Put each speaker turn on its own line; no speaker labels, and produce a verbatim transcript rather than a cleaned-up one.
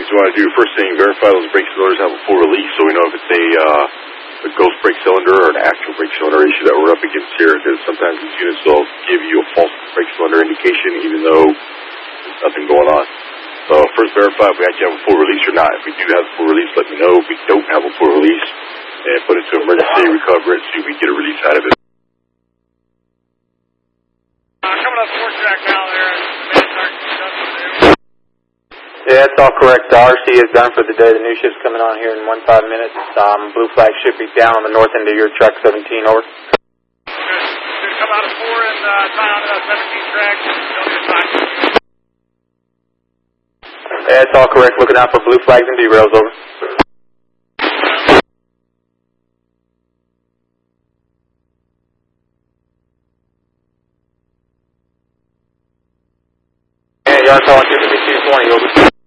you want to do, first thing, verify those brake cylinders have a full release so we know if it's a, uh, a ghost brake cylinder or an actual brake cylinder issue that we're up against here, because sometimes these units will give you a false brake cylinder indication even though there's nothing going on. So first verify if we actually have a full release or not. If we do have a full release, let me know. If we don't have a full release, and put it to emergency, recover it, see if we can get a release out of it.
Uh, coming up four track now there.
Yeah, that's all correct. The R C is done for the day. The new shift's coming on here in one five minutes. Um, blue flag should be down on the north end of your track seventeen, over.
Okay. Should come out of four and uh, tie on to that seventeen track. Don't get time.
Yeah, that's all correct. Looking out for blue flags and derails, over. Yeah, y'all calling two fifty-two twenty, over.